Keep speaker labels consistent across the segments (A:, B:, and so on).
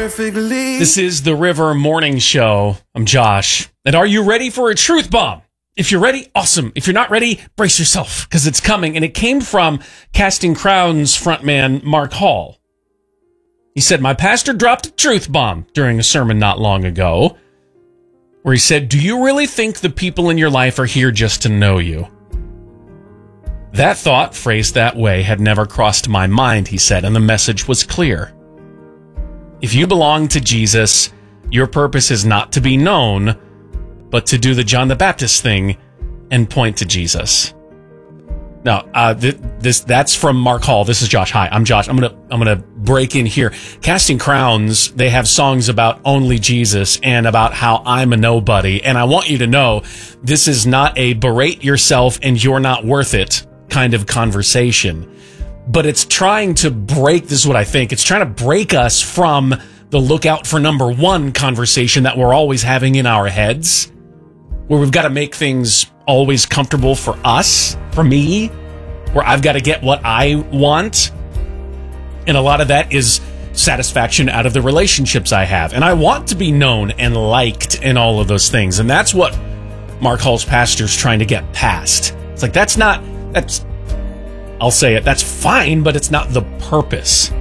A: perfectly.
B: This is the River Morning Show. I'm Josh. And are you ready for a truth bomb? If you're ready, awesome. If you're not ready, brace yourself, because it's coming. And it came from Casting Crowns frontman Mark Hall. He said, my pastor dropped a truth bomb during a sermon not long ago, where he said, do you really think the people in your life are here just to know you? That thought, phrased that way, had never crossed my mind, he said, and the message was clear. If you belong to Jesus, your purpose is not to be known, but to do the John the Baptist thing and point to Jesus. Now, that's from Mark Hall. This is Josh. Hi, I'm Josh. I'm gonna break in here. Casting Crowns, they have songs about only Jesus and about how I'm a nobody. And I want you to know, this is not a berate yourself and you're not worth it kind of conversation. But it's trying to break, this is what I think, it's trying to break us from the look out for number one conversation that we're always having in our heads, where we've got to make things always comfortable for us, for me, where I've got to get what I want. And a lot of that is satisfaction out of the relationships I have. And I want to be known and liked and all of those things. And that's what Mark Hall's pastor's trying to get past. It's like, I'll say it, that's fine, but it's not the purpose.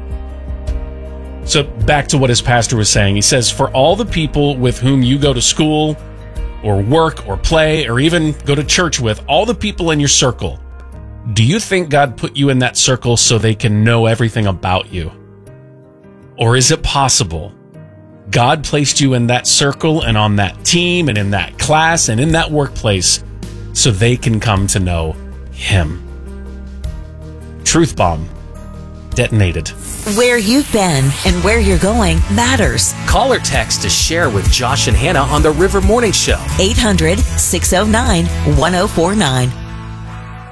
B: So back to what his pastor was saying. He says, for all the people with whom you go to school or work or play or even go to church with, all the people in your circle, do you think God put you in that circle so they can know everything about you? Or is it possible God placed you in that circle and on that team and in that class and in that workplace so they can come to know Him? Truth bomb detonated.
C: Where you've been and where you're going matters.
D: Call or text to share with Josh and Hannah on the River Morning Show.
C: 800-609-1049.